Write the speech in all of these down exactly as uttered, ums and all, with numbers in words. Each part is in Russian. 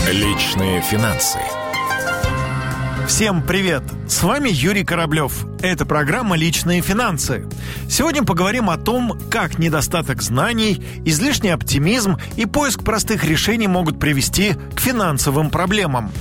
Личные финансы. Всем привет! С вами Юрий Кораблев. Это программа «Личные финансы». Сегодня поговорим о том, как недостаток знаний, излишний оптимизм и поиск простых решений могут привести к финансовым проблемам.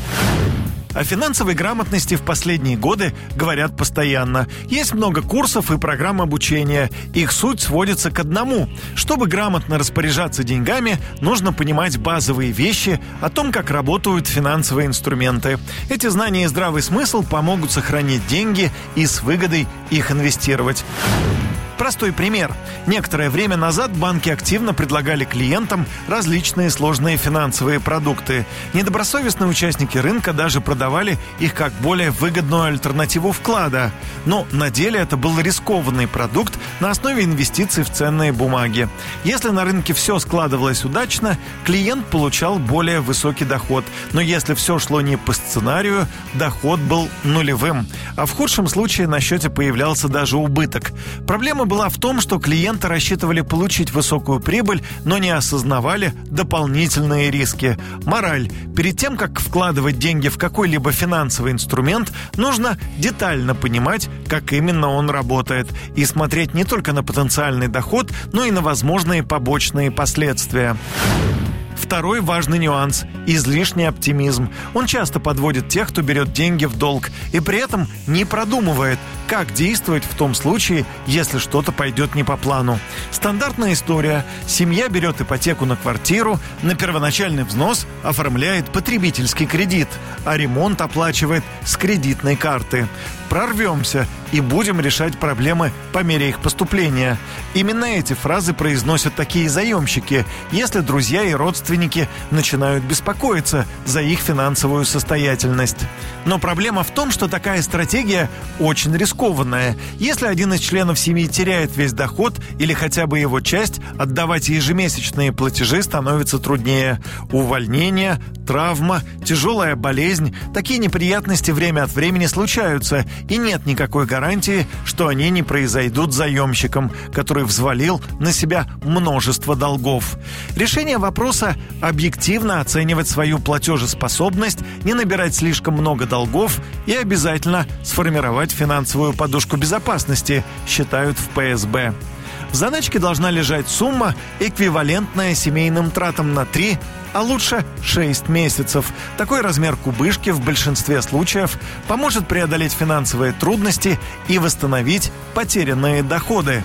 О финансовой грамотности в последние годы говорят постоянно. Есть много курсов и программ обучения. Их суть сводится к одному. Чтобы грамотно распоряжаться деньгами, нужно понимать базовые вещи о том, как работают финансовые инструменты. Эти знания и здравый смысл помогут сохранить деньги и с выгодой их инвестировать. Простой пример. Некоторое время назад банки активно предлагали клиентам различные сложные финансовые продукты. Недобросовестные участники рынка даже продавали их как более выгодную альтернативу вклада. Но на деле это был рискованный продукт на основе инвестиций в ценные бумаги. Если на рынке все складывалось удачно, клиент получал более высокий доход. Но если все шло не по сценарию, доход был нулевым. А в худшем случае на счете появлялся даже убыток. Проблема была в том, что клиенты рассчитывали получить высокую прибыль, но не осознавали дополнительные риски. Мораль. Перед тем, как вкладывать деньги в какой-либо финансовый инструмент, нужно детально понимать, как именно он работает, и смотреть не только на потенциальный доход, но и на возможные побочные последствия. Второй важный нюанс – излишний оптимизм. Он часто подводит тех, кто берет деньги в долг, и при этом не продумывает, как действовать в том случае, если что-то пойдет не по плану. Стандартная история. Семья берет ипотеку на квартиру, на первоначальный взнос оформляет потребительский кредит, а ремонт оплачивает с кредитной карты. Прорвемся и будем решать проблемы по мере их поступления. Именно эти фразы произносят такие заемщики, если друзья и родственники начинают беспокоиться за их финансовую состоятельность. Но проблема в том, что такая стратегия очень рискованная. Если один из членов семьи теряет весь доход или хотя бы его часть, отдавать ежемесячные платежи становится труднее. Увольнение, травма, тяжелая болезнь – такие неприятности время от времени случаются, и нет никакой гарантии, что они не произойдут заемщиком, который взвалил на себя множество долгов. Решение вопроса – объективно оценивать свою платежеспособность, не набирать слишком много долгов и обязательно сформировать финансовую подушку безопасности, считают в пэ эс бэ. В заначке должна лежать сумма, эквивалентная семейным тратам на три, а лучше шесть месяцев. Такой размер кубышки в большинстве случаев поможет преодолеть финансовые трудности и восстановить потерянные доходы.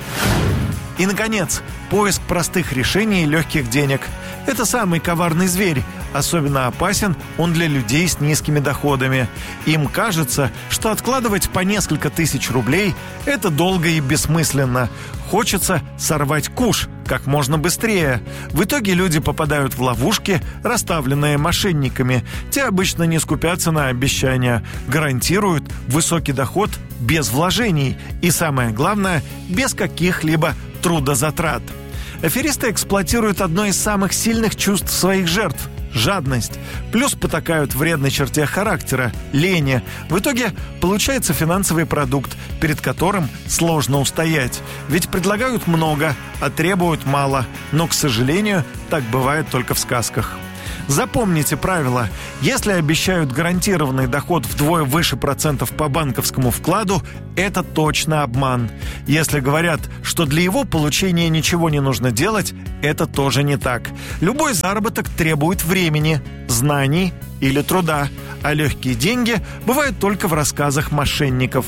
И, наконец, поиск простых решений и легких денег. Это самый коварный зверь. Особенно опасен он для людей с низкими доходами. Им кажется, что откладывать по несколько тысяч рублей – это долго и бессмысленно. Хочется сорвать куш как можно быстрее. В итоге люди попадают в ловушки, расставленные мошенниками. Те обычно не скупятся на обещания, гарантируют высокий доход без вложений и, самое главное, без каких-либо трудозатрат. Аферисты эксплуатируют одно из самых сильных чувств своих жертв – жадность. Плюс потакают вредной черте характера – лени. В итоге получается финансовый продукт, перед которым сложно устоять. Ведь предлагают много, а требуют мало. Но, к сожалению, так бывает только в сказках. Запомните правило. Если обещают гарантированный доход вдвое выше процентов по банковскому вкладу, это точно обман. Если говорят, что для его получения ничего не нужно делать, это тоже не так. Любой заработок требует времени, знаний или труда, а легкие деньги бывают только в рассказах мошенников.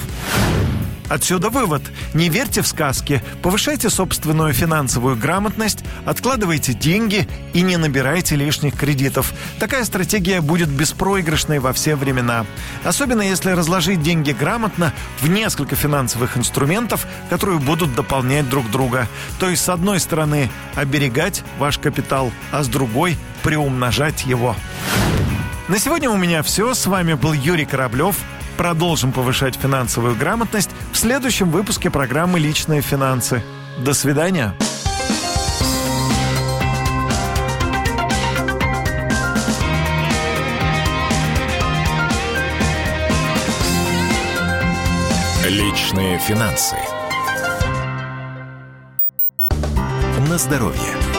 Отсюда вывод. Не верьте в сказки, повышайте собственную финансовую грамотность, откладывайте деньги и не набирайте лишних кредитов. Такая стратегия будет беспроигрышной во все времена. Особенно если разложить деньги грамотно в несколько финансовых инструментов, которые будут дополнять друг друга. То есть, с одной стороны, оберегать ваш капитал, а с другой – приумножать его. На сегодня у меня все. С вами был Юрий Кораблев. Продолжим повышать финансовую грамотность в следующем выпуске программы «Личные финансы». До свидания. Личные финансы. На здоровье.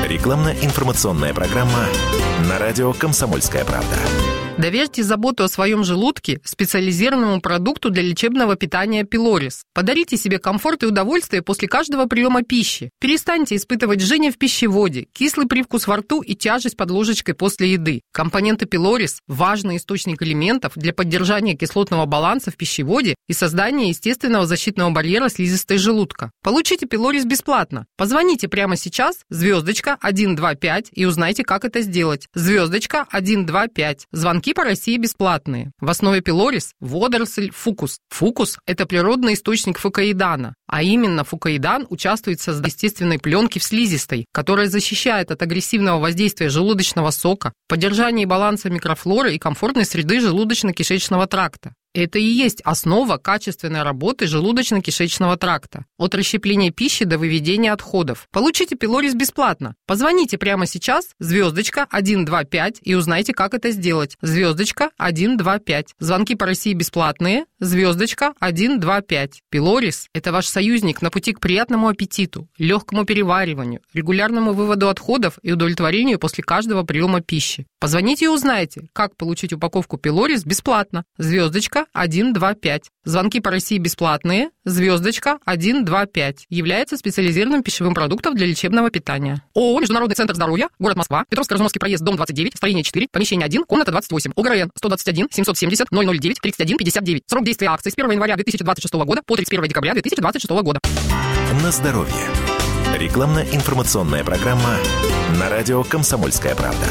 Рекламно-информационная программа на радио «Комсомольская правда». Доверьте заботу о своем желудке специализированному продукту для лечебного питания Пилорис. Подарите себе комфорт и удовольствие после каждого приема пищи. Перестаньте испытывать жжение в пищеводе, кислый привкус во рту и тяжесть под ложечкой после еды. Компоненты Пилорис – важный источник элементов для поддержания кислотного баланса в пищеводе и создания естественного защитного барьера слизистой желудка. Получите Пилорис бесплатно. Позвоните прямо сейчас, звездочка один два пять, и узнайте, как это сделать. Звездочка один два пять. Звонки по России бесплатные. В основе Пилорис – водоросль фукус. Фукус – это природный источник фукоидана, а именно фукоидан участвует в создании естественной пленки в слизистой, которая защищает от агрессивного воздействия желудочного сока, поддержании баланса микрофлоры и комфортной среды желудочно-кишечного тракта. Это и есть основа качественной работы желудочно-кишечного тракта. От расщепления пищи до выведения отходов. Получите Пилорис бесплатно. Позвоните прямо сейчас, звездочка один два пять, и узнайте, как это сделать. Звездочка один два пять. Звонки по России бесплатные. Звездочка один два пять. Пилорис – это ваш союзник на пути к приятному аппетиту, легкому перевариванию, регулярному выводу отходов и удовлетворению после каждого приема пищи. Позвоните и узнайте, как получить упаковку Пилорис бесплатно. Звездочка один два пять. Звонки по России бесплатные. Звездочка один два пять. Является специализированным пищевым продуктом для лечебного питания. ООО «Международный центр здоровья», город Москва, Петровско-Разумовский проезд, дом двадцать девять, строение четыре, помещение один, комната двадцать восемь. ОГРН сто двадцать один семьсот семьдесят ноль ноль девять тридцать один пятьдесят девять. Срок действия акции с первого января две тысячи двадцать шестого года по тридцать первого декабря две тысячи двадцать шестого года. На здоровье. Рекламно-информационная программа на радио «Комсомольская правда».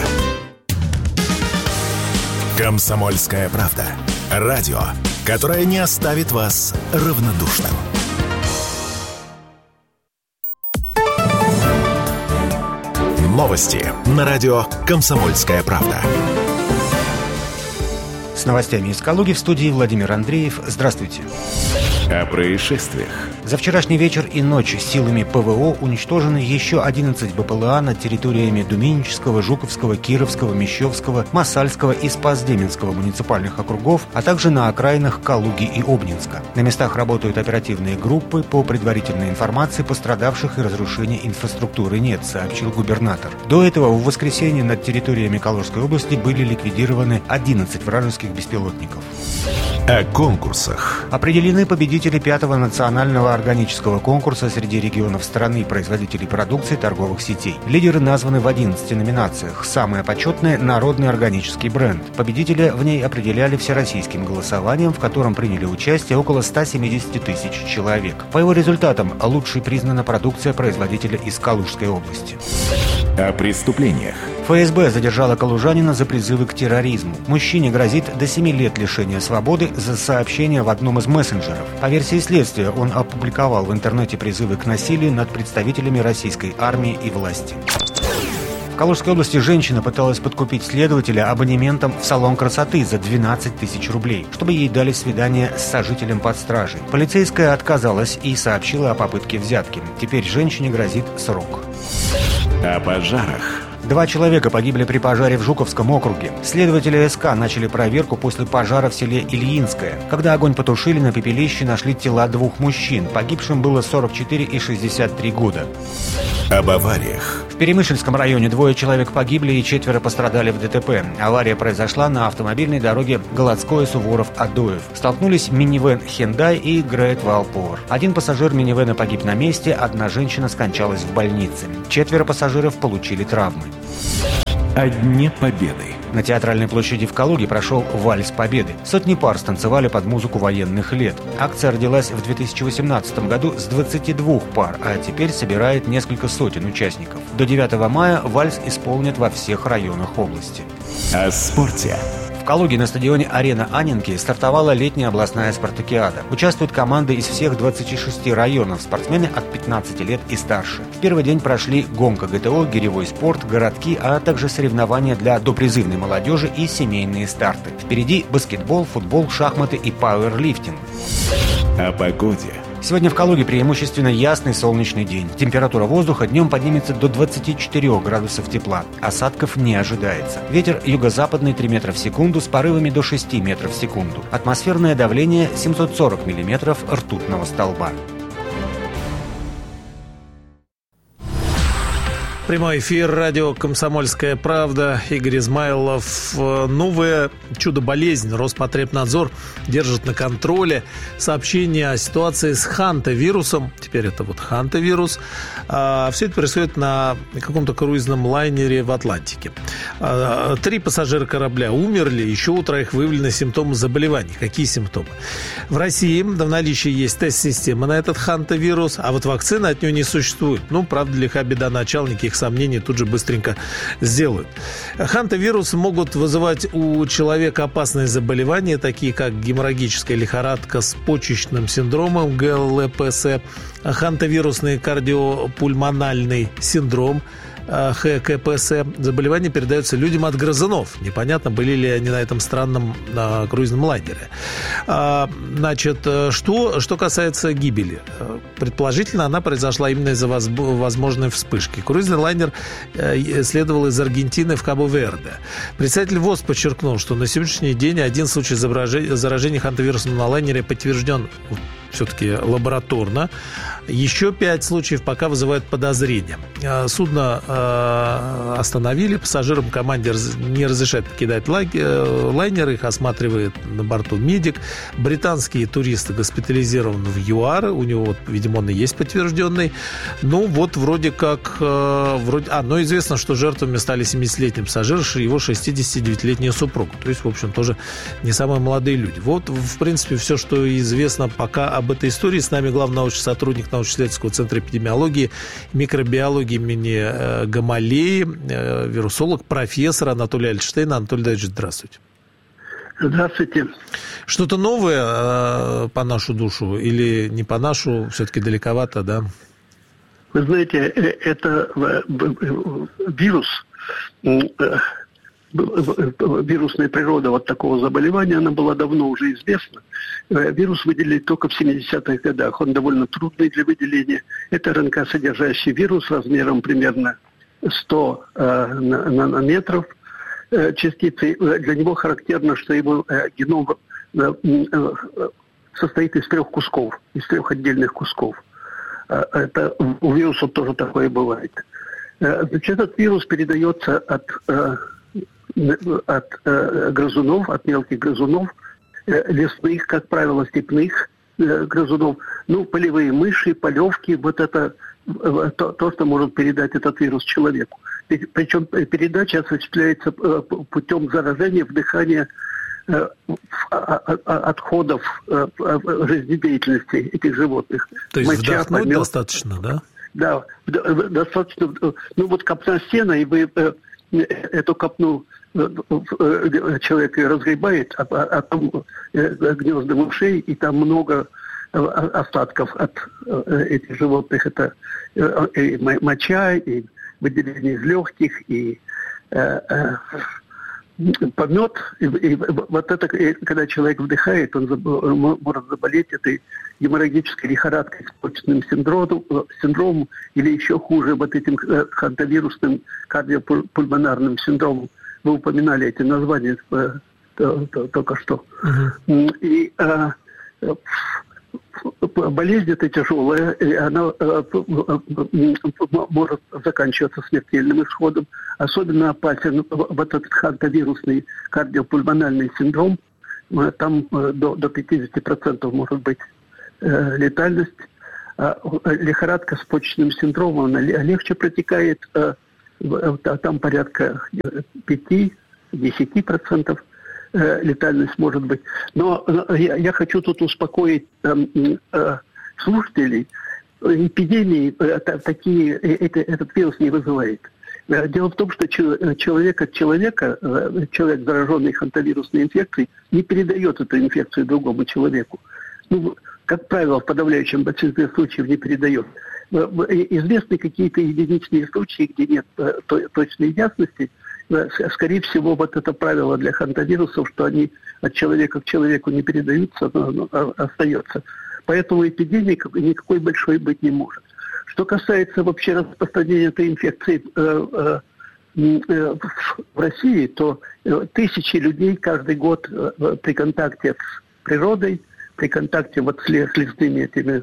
«Комсомольская правда». Радио, которое не оставит вас равнодушным. Новости на радио «Комсомольская правда». С новостями из Калуги в студии Владимир Андреев. Здравствуйте. О происшествиях. За вчерашний вечер и ночь силами ПВО уничтожены еще одиннадцать БПЛА над территориями Думинического, Жуковского, Кировского, Мещовского, Моссальского и Спас-Деменского муниципальных округов, а также на окраинах Калуги и Обнинска. На местах работают оперативные группы. По предварительной информации, пострадавших и разрушения инфраструктуры нет, сообщил губернатор. До этого в воскресенье над территориями Калужской области были ликвидированы одиннадцать вражеских беспилотников. О конкурсах. Определены победители пятого национального органического конкурса среди регионов страны производителей продукции торговых сетей. Лидеры названы в одиннадцати номинациях. Самая почетная – народный органический бренд. Победителя в ней определяли всероссийским голосованием, в котором приняли участие около ста семидесяти тысяч человек. По его результатам лучшей признана продукция производителя из Калужской области. О преступлениях. ФСБ задержала калужанина за призывы к терроризму. Мужчине грозит до семи лет лишения свободы за сообщение в одном из мессенджеров. По версии следствия, он опубликовал в интернете призывы к насилию над представителями российской армии и власти. В Калужской области женщина пыталась подкупить следователя абонементом в салон красоты за двенадцать тысяч рублей, чтобы ей дали свидание с сожителем под стражей. Полицейская отказалась и сообщила о попытке взятки. Теперь женщине грозит срок. О пожарах. Два человека погибли при пожаре в Жуковском округе. Следователи СК начали проверку после пожара в селе Ильинское. Когда огонь потушили, на пепелище нашли тела двух мужчин. Погибшим было сорок четыре и шестьдесят три года. Об авариях. В Перемышльском районе двое человек погибли и четверо пострадали в ДТП. Авария произошла на автомобильной дороге Голодское-Суворов-Адоев. Столкнулись минивэн Hyundai и Great Wall Power. Один пассажир минивэна погиб на месте, одна женщина скончалась в больнице. Четверо пассажиров получили травмы. О Дне Победы. На Театральной площади в Калуге прошел Вальс Победы. Сотни пар станцевали под музыку военных лет. Акция родилась в две тысячи восемнадцатом году с двадцати двух пар, а теперь собирает несколько сотен участников. До девятого мая вальс исполнят во всех районах области. О спорте. В Калуге на стадионе «Арена Анненки» стартовала летняя областная спартакиада. Участвуют команды из всех двадцати шести районов, спортсмены от пятнадцати лет и старше. В первый день прошли гонка ГТО, гиревой спорт, городки, а также соревнования для допризывной молодежи и семейные старты. Впереди баскетбол, футбол, шахматы и пауэрлифтинг. О погоде. Сегодня в Калуге преимущественно ясный солнечный день. Температура воздуха днем поднимется до двадцати четырёх градусов тепла. Осадков не ожидается. Ветер юго-западный три метра в секунду с порывами до шести метров в секунду. Атмосферное давление семьсот сорок миллиметров ртутного столба. Прямой эфир, радио «Комсомольская правда», Игорь Измайлов. Новое чудо-болезнь Роспотребнадзор держит на контроле. Сообщение о ситуации с хантавирусом, теперь это вот хантавирус. Все это происходит на каком-то круизном лайнере в Атлантике. Три пассажира корабля умерли, еще у троих выявлены симптомы заболеваний. Какие симптомы? В России в наличии есть тест-система на этот хантавирус, а вот вакцины от него не существует. Ну, правда, лиха беда, начальники их сомнений тут же быстренько сделают. Хантавирус могут вызывать у человека опасные заболевания, такие как геморрагическая лихорадка с почечным синдромом, гэ эл пэ эс, хантавирусный кардиопульмональный синдром, ха ка пэ эс. Заболевания передаются людям от грызунов. Непонятно, были ли они на этом странном на круизном лайнере. А, значит, что, что касается гибели. Предположительно, она произошла именно из-за возможной вспышки. Круизный лайнер следовал из Аргентины в Кабо-Верде. Представитель ВОЗ подчеркнул, что на сегодняшний день один случай заражения хантавирусом на лайнере подтвержден все-таки лабораторно. Еще пять случаев пока вызывают подозрения. Судно э, остановили, пассажирам командир не разрешает покидать лайнер, их осматривает на борту медик. Британские туристы госпитализированы в ЮАР, у него, вот, видимо, он и есть подтвержденный. Ну, вот вроде как... Э, вроде, а, но известно, что жертвами стали семидесятилетний пассажир и его шестидесятидевятилетняя супруга. То есть, в общем, тоже не самые молодые люди. Вот, в принципе, все, что известно пока об этой истории. С нами главный научный сотрудник научно-исследовательского центра эпидемиологии, микробиологии имени Гамалеи, вирусолог, профессор Анатолий Альтштейн. Анатолий Давидович, здравствуйте. Здравствуйте. Что-то новое э, по нашу душу или не по нашу, все-таки далековато, да? Вы знаете, это вирус, вирусная природа вот такого заболевания, она была давно уже известна. Вирус выделили только в семидесятых годах. Он довольно трудный для выделения. Это эр эн ка-содержащий вирус размером примерно сто нанометров частицы. Для него характерно, что его геном состоит из трех кусков, из трех отдельных кусков. Это у вирусов тоже такое бывает. Значит, этот вирус передается от от э, грызунов, от мелких грызунов, э, лесных, как правило, степных э, грызунов, ну, полевые мыши, полевки, вот это э, то, то, что может передать этот вирус человеку. Причем передача осуществляется э, путем заражения, вдыхания э, отходов э, жизнедеятельности этих животных. То есть Моча, вдохнуть помел... достаточно, да? Да, достаточно. Ну, вот копна сена, и вы э, эту копну человек разгребает, а, а там гнезда мышей, и там много остатков от этих животных. Это и моча, и выделение из легких, и э, э, помет. И, и вот это, когда человек вдыхает, он, заб, он может заболеть этой геморрагической лихорадкой с почечным синдромом, синдромом или еще хуже, вот этим хантавирусным кардиопульмонарным синдромом. Вы упоминали эти названия э, то, то, только что. Uh-huh. И э, болезнь эта тяжелая, и она э, может заканчиваться смертельным исходом. Особенно опасен вот этот хантавирусный кардиопульмональный синдром. Там э, до, до пятьдесят процентов может быть э, летальность. А лихорадка с почечным синдромом, она легче протекает. Э, Там порядка пять-десять процентов летальность может быть. Но я, я хочу тут успокоить э, э, слушателей. Эпидемии э, такие, это, этот вирус не вызывает. Дело в том, что человек от человека, человек, зараженный хантавирусной инфекцией, не передает эту инфекцию другому человеку. Ну, как правило, в подавляющем большинстве случаев не передает. Известны какие-то единичные случаи, где нет точной ясности. Скорее всего, вот это правило для хантавирусов, что они от человека к человеку не передаются, но остается. Поэтому эпидемии никакой большой быть не может. Что касается вообще распространения этой инфекции э, э, э, в России, то тысячи людей каждый год э, при контакте с природой, при контакте вот с лесными этими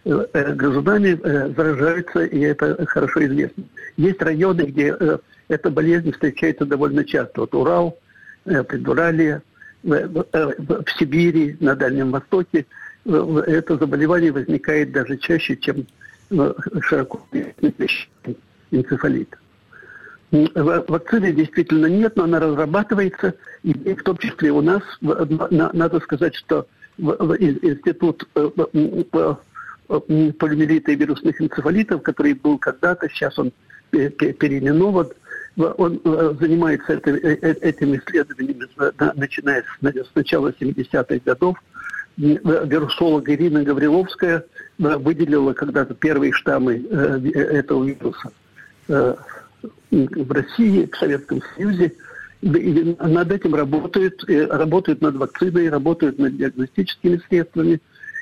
грызунами заражаются, и это хорошо известно. Есть районы, где эта болезнь встречается довольно часто. Вот Урал, Предуралье, в Сибири, на Дальнем Востоке. Это заболевание возникает даже чаще, чем широко известный энцефалит. Вакцины действительно нет, но она разрабатывается. И в том числе у нас, надо сказать, что институт полиомиелита и вирусных энцефалитов, который был когда-то, сейчас он переименован, он занимается этим исследованием, начиная с начала семидесятых годов. Вирусолог Ирина Гавриловская выделила когда-то первые штаммы этого вируса в России, в Советском Союзе. И над этим работают, работают над вакциной, работают над диагностическими средствами.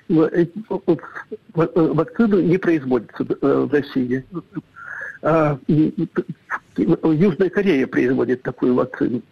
Вакцины не производятся в России. А Южная Корея производит такую вакцину.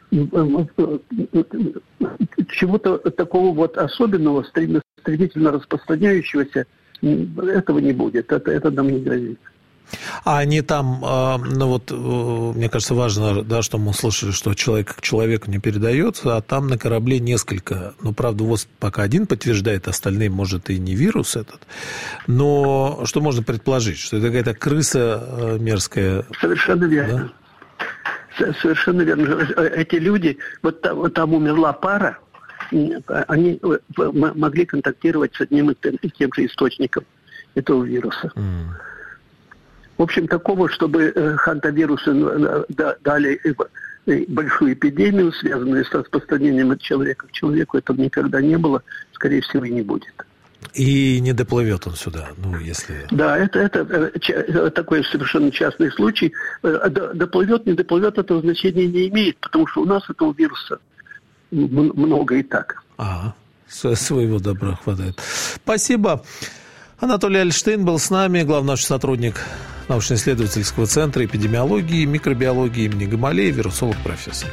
Чего-то такого вот особенного, стремительно распространяющегося, этого не будет. Это, это нам не грозит. А они там, ну вот, мне кажется, важно, да, что мы услышали, что человек к человеку не передается, а там на корабле несколько. Ну, правда, ВОЗ пока один подтверждает, остальные, может, и не вирус этот. Но что можно предположить? Что это какая-то крыса мерзкая? Совершенно верно. Да? Совершенно верно. Эти люди, вот там, вот там умерла пара, они могли контактировать с одним и тем же источником этого вируса. Mm. В общем, такого, чтобы хантавирусы дали большую эпидемию, связанную с распространением от человека к человеку, этого никогда не было, скорее всего, и не будет. И не доплывет он сюда, ну, если... Да, это, это такой совершенно частный случай. Доплывет, не доплывет, этого значения не имеет, потому что у нас этого вируса много и так. Ага, своего добра хватает. Спасибо. Анатолий Альштейн был с нами, главный научный сотрудник научно-исследовательского центра эпидемиологии и микробиологии имени Гамалея, вирусолог профессор.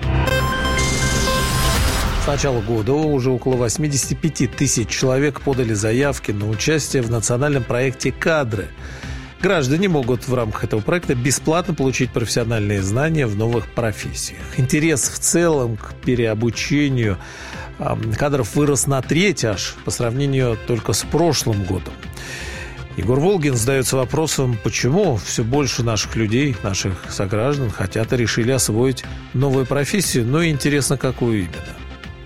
С начала года уже около восемьдесят пять тысяч человек подали заявки на участие в национальном проекте «Кадры». Граждане могут в рамках этого проекта бесплатно получить профессиональные знания в новых профессиях. Интерес в целом к переобучению кадров вырос на треть аж по сравнению только с прошлым годом. Егор Волгин задается вопросом, почему все больше наших людей, наших сограждан хотят и решили освоить новую профессию, но интересно, какую именно.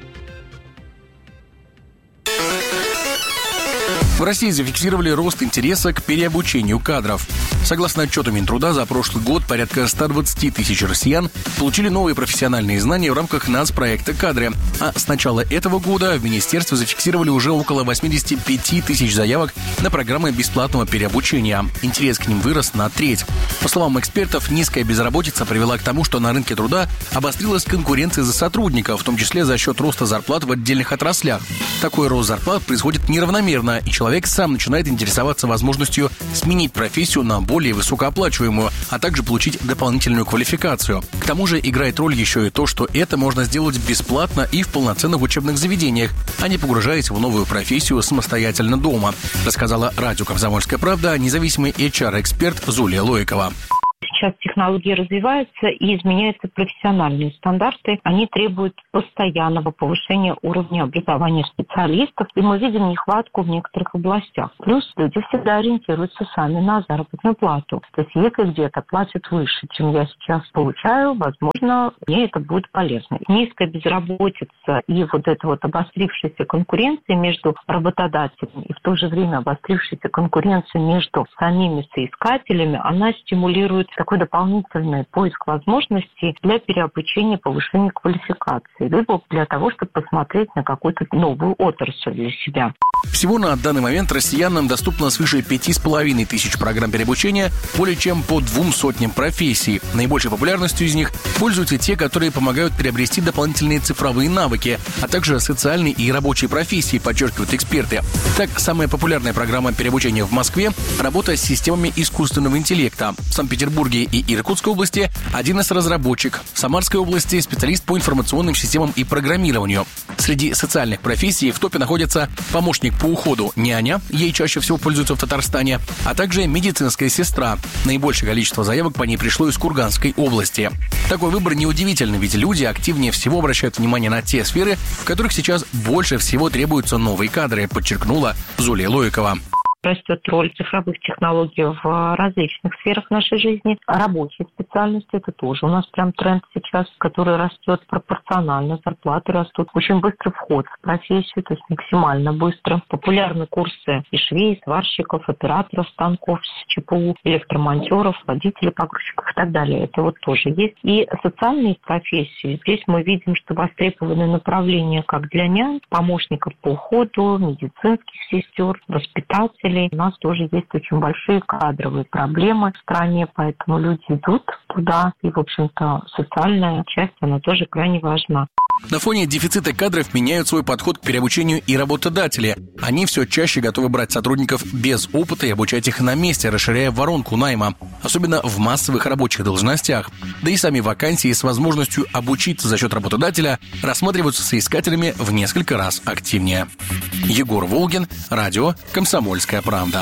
В России зафиксировали рост интереса к переобучению кадров. Согласно отчету Минтруда, за прошлый год порядка ста двадцати тысяч россиян получили новые профессиональные знания в рамках нацпроекта «Кадры». А с начала этого года в министерстве зафиксировали уже около восьмидесяти пяти тысяч заявок на программы бесплатного переобучения. Интерес к ним вырос на треть. По словам экспертов, низкая безработица привела к тому, что на рынке труда обострилась конкуренция за сотрудников, в том числе за счет роста зарплат в отдельных отраслях. Такой рост зарплат происходит неравномерно, и человек сам начинает интересоваться возможностью сменить профессию на более высокооплачиваемую, а также получить дополнительную квалификацию. К тому же играет роль еще и то, что это можно сделать бесплатно и в полноценных учебных заведениях, а не погружаясь в новую профессию самостоятельно дома, рассказала радио «Комсомольская правда» независимый эйч ар-эксперт Зулия Лойкова. Сейчас технологии развиваются и изменяются профессиональные стандарты. Они требуют постоянного повышения уровня образования специалистов, и мы видим нехватку в некоторых областях. Плюс люди всегда ориентируются сами на заработную плату. То есть если где-то платят выше, чем я сейчас получаю, возможно, мне это будет полезно. Низкая безработица и вот эта вот обострившаяся конкуренция между работодателями и в то же время обострившаяся конкуренция между самими соискателями, она стимулирует такой дополнительный поиск возможностей для переобучения, повышения квалификации, либо для того, чтобы посмотреть на какую-то новую отрасль для себя. Всего на данный момент россиянам доступно свыше пяти с половиной тысяч программ переобучения более чем по двум сотням профессий. Наибольшей популярностью из них пользуются те, которые помогают приобрести дополнительные цифровые навыки, а также социальные и рабочие профессии, подчеркивают эксперты. Так, самая популярная программа переобучения в Москве – работа с системами искусственного интеллекта. В Санкт-Петербурге Оренбурге и Иркутской области один эс-разработчик, в Самарской области специалист по информационным системам и программированию. Среди социальных профессий в топе находятся помощник по уходу, няня, ей чаще всего пользуются в Татарстане, а также медицинская сестра. Наибольшее количество заявок по ней пришло из Курганской области. Такой выбор неудивительный, ведь люди активнее всего обращают внимание на те сферы, в которых сейчас больше всего требуются новые кадры, подчеркнула Зулия Лоикова. Растет роль цифровых технологий в различных сферах нашей жизни. Рабочие специальности – это тоже у нас прям тренд сейчас, который растет пропорционально. Зарплаты растут. Очень быстрый вход в профессию, то есть максимально быстро. Популярны курсы и швей, сварщиков, операторов станков с ЧПУ, электромонтеров, водителей, погрузчиков и так далее. Это вот тоже есть. И социальные профессии. Здесь мы видим, что востребованы направления как для нянь, помощников по уходу, медицинских сестер, воспитателей. У нас тоже есть очень большие кадровые проблемы в стране, поэтому люди идут туда. И, в общем-то, социальная часть, она тоже крайне важна. На фоне дефицита кадров меняют свой подход к переобучению и работодатели. Они все чаще готовы брать сотрудников без опыта и обучать их на месте, расширяя воронку найма, особенно в массовых рабочих должностях. Да и сами вакансии с возможностью обучиться за счет работодателя рассматриваются соискателями в несколько раз активнее. Егор Волгин, радио «Комсомольская правда».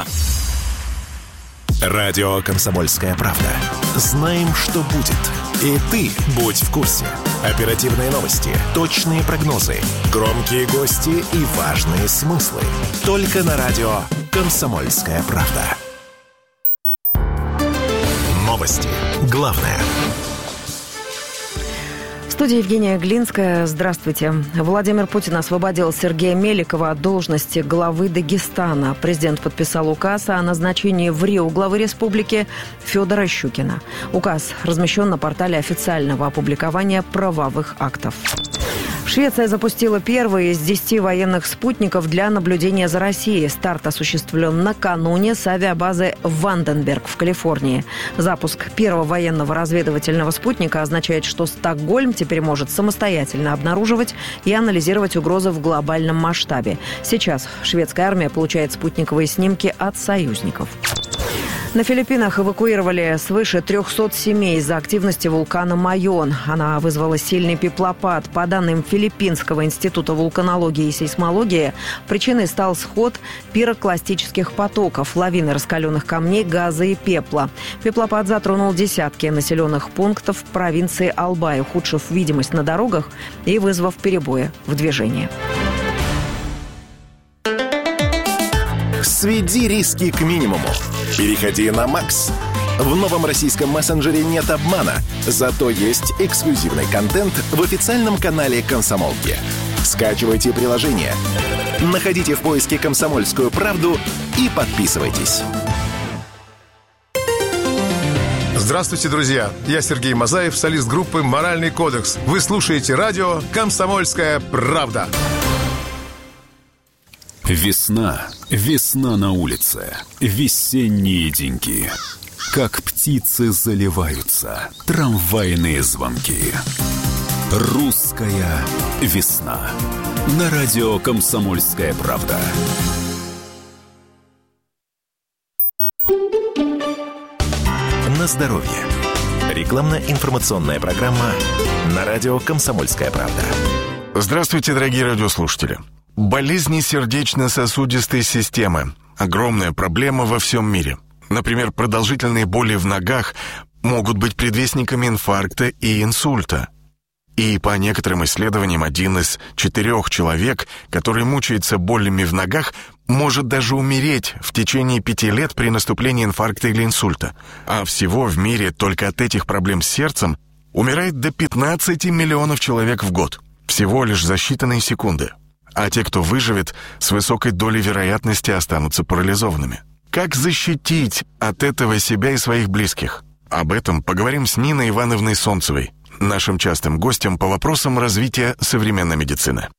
Радио «Комсомольская правда». Знаем, что будет. И ты будь в курсе. Оперативные новости, точные прогнозы, громкие гости и важные смыслы. Только на радио «Комсомольская правда». Новости. Главное. В студии Евгения Глинская. Здравствуйте. Владимир Путин освободил Сергея Меликова от должности главы Дагестана. Президент подписал указ о назначении в Рио главы республики Федора Щукина. Указ размещен на портале официального опубликования правовых актов. Швеция запустила первый из десяти военных спутников для наблюдения за Россией. Старт осуществлен накануне с авиабазы Ванденберг в Калифорнии. Запуск первого военного разведывательного спутника означает, что Стокгольм теперь может самостоятельно обнаруживать и анализировать угрозы в глобальном масштабе. Сейчас шведская армия получает спутниковые снимки от союзников. На Филиппинах эвакуировали свыше трехсот семей из-за активности вулкана Майон. Она вызвала сильный пеплопад. По данным Филиппинского института вулканологии и сейсмологии, причиной стал сход пирокластических потоков, лавины раскаленных камней, газа и пепла. Пеплопад затронул десятки населенных пунктов провинции Албай, ухудшив видимость на дорогах и вызвав перебои в движении. Сведи риски к минимуму. Переходи на Макс. В новом российском мессенджере нет обмана, зато есть эксклюзивный контент в официальном канале «Комсомолки». Скачивайте приложение, находите в поиске «Комсомольскую правду» и подписывайтесь. Здравствуйте, друзья! Я Сергей Мазаев, солист группы «Моральный кодекс». Вы слушаете радио «Комсомольская правда». Весна, весна на улице, весенние деньки. Как птицы заливаются трамвайные звонки. Русская весна. На радио «Комсомольская правда». На здоровье. Рекламно-информационная программа на радио «Комсомольская правда». Здравствуйте, дорогие радиослушатели. Болезни сердечно-сосудистой системы – огромная проблема во всем мире. Например, продолжительные боли в ногах могут быть предвестниками инфаркта и инсульта. И по некоторым исследованиям, один из четырех человек, который мучается болями в ногах, может даже умереть в течение пяти лет при наступлении инфаркта или инсульта. А всего в мире только от этих проблем с сердцем умирает до пятнадцати миллионов человек в год. Всего лишь за считанные секунды. А те, кто выживет, с высокой долей вероятности останутся парализованными. Как защитить от этого себя и своих близких? Об этом поговорим с Ниной Ивановной Солнцевой, нашим частым гостем по вопросам развития современной медицины.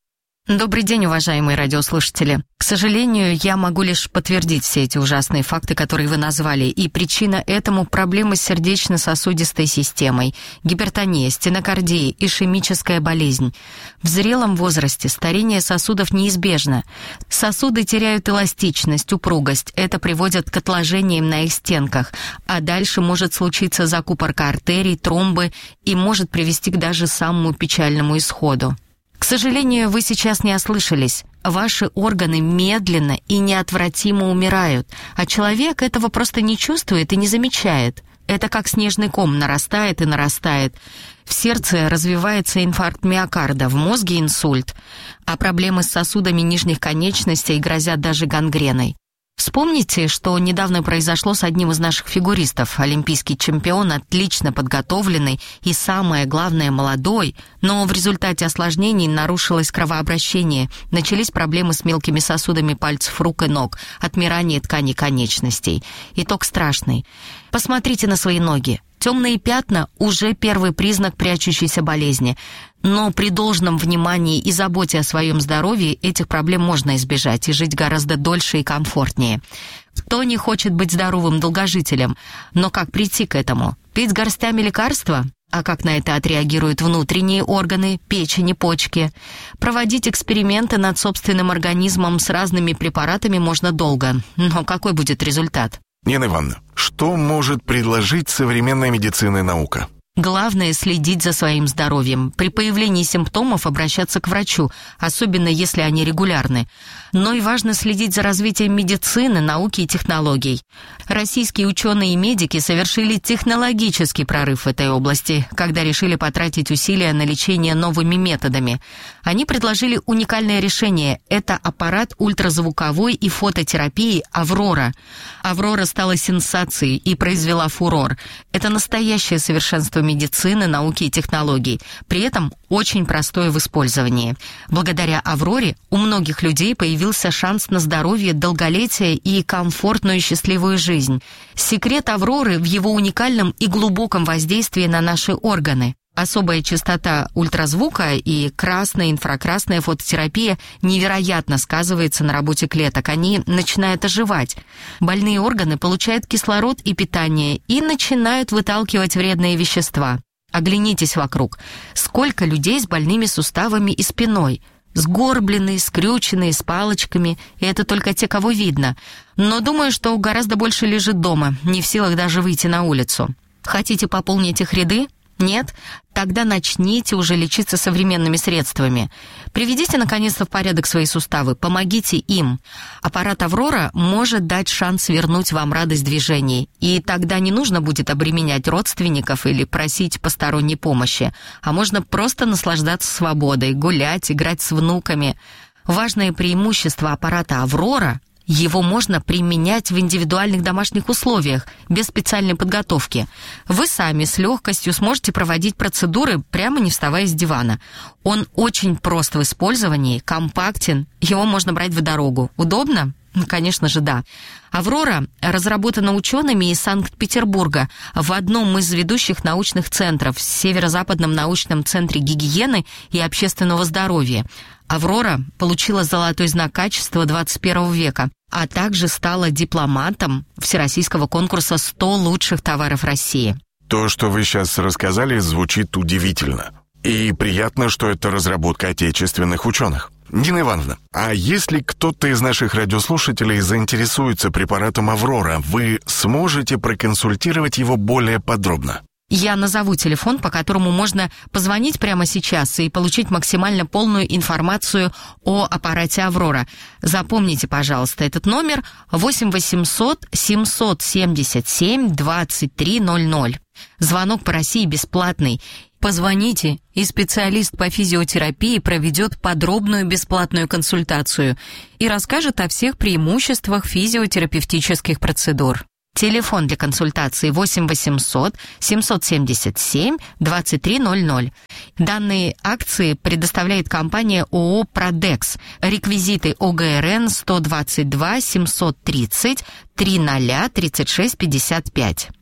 Добрый день, уважаемые радиослушатели. К сожалению, я могу лишь подтвердить все эти ужасные факты, которые вы назвали, и причина этому – проблемы с сердечно-сосудистой системой, гипертония, стенокардия, ишемическая болезнь. В зрелом возрасте старение сосудов неизбежно. Сосуды теряют эластичность, упругость, это приводит к отложениям на их стенках, а дальше может случиться закупорка артерий, тромбы и может привести к даже самому печальному исходу. К сожалению, вы сейчас не ослышались. Ваши органы медленно и неотвратимо умирают, а человек этого просто не чувствует и не замечает. Это как снежный ком нарастает и нарастает. В сердце развивается инфаркт миокарда, в мозге инсульт, а проблемы с сосудами нижних конечностей грозят даже гангреной. Вспомните, что недавно произошло с одним из наших фигуристов. Олимпийский чемпион, отлично подготовленный и, самое главное, молодой, но в результате осложнений нарушилось кровообращение, начались проблемы с мелкими сосудами пальцев рук и ног, отмирание тканей конечностей. Итог страшный. Посмотрите на свои ноги. Темные пятна – уже первый признак прячущейся болезни. Но при должном внимании и заботе о своем здоровье этих проблем можно избежать и жить гораздо дольше и комфортнее. Кто не хочет быть здоровым долгожителем? Но как прийти к этому? Пить горстями лекарства? А как на это отреагируют внутренние органы, печень и почки? Проводить эксперименты над собственным организмом с разными препаратами можно долго. Но какой будет результат? Нина Ивановна, что может предложить современная медицина и наука? Главное – следить за своим здоровьем. При появлении симптомов обращаться к врачу, особенно если они регулярны. Но и важно следить за развитием медицины, науки и технологий. Российские ученые и медики совершили технологический прорыв в этой области, когда решили потратить усилия на лечение новыми методами. Они предложили уникальное решение – это аппарат ультразвуковой и фототерапии «Аврора». «Аврора» стала сенсацией и произвела фурор. Это настоящее совершенство медицины, науки и технологий. При этом очень простое в использовании. Благодаря «Авроре» у многих людей появился шанс на здоровье, долголетие и комфортную и счастливую жизнь. Секрет «Авроры» в его уникальном и глубоком воздействии на наши органы. Особая частота ультразвука и красная, инфракрасная фототерапия невероятно сказывается на работе клеток. Они начинают оживать. Больные органы получают кислород и питание и начинают выталкивать вредные вещества. Оглянитесь вокруг. Сколько людей с больными суставами и спиной? Сгорбленные, скрюченные, с палочками. И это только те, кого видно. Но думаю, что гораздо больше лежит дома, не в силах даже выйти на улицу. Хотите пополнить их ряды? Нет? Тогда начните уже лечиться современными средствами. Приведите, наконец-то, в порядок свои суставы, помогите им. Аппарат «Аврора» может дать шанс вернуть вам радость движений, и тогда не нужно будет обременять родственников или просить посторонней помощи, а можно просто наслаждаться свободой, гулять, играть с внуками. Важное преимущество аппарата «Аврора» — его можно применять в индивидуальных домашних условиях, без специальной подготовки. Вы сами с легкостью сможете проводить процедуры, прямо не вставая с дивана. Он очень прост в использовании, компактен, его можно брать в дорогу. Удобно? Ну, конечно же, да. «Аврора» разработана учеными из Санкт-Петербурга в одном из ведущих научных центров, в Северо-Западном научном центре гигиены и общественного здоровья. «Аврора» получила золотой знак качества двадцать первого века, а также стала дипломантом Всероссийского конкурса сто лучших товаров России. То, что вы сейчас рассказали, звучит удивительно. И приятно, что это разработка отечественных ученых. Нина Ивановна, а если кто-то из наших радиослушателей заинтересуется препаратом «Аврора», вы сможете проконсультировать его более подробно? Я назову телефон, по которому можно позвонить прямо сейчас и получить максимально полную информацию о аппарате «Аврора». Запомните, пожалуйста, этот номер восемь восемьсот семьсот семьдесят семь двадцать три ноль ноль. Звонок по России бесплатный. Позвоните, и специалист по физиотерапии проведет подробную бесплатную консультацию и расскажет о всех преимуществах физиотерапевтических процедур. Телефон для консультации восемь восемьсот семьсот семьдесят семь двадцать три ноль ноль. Данные акции предоставляет компания ООО «Продекс». Реквизиты О Г Р Н сто двадцать два семьсот тридцать тридцать тридцать шесть пятьдесят пять.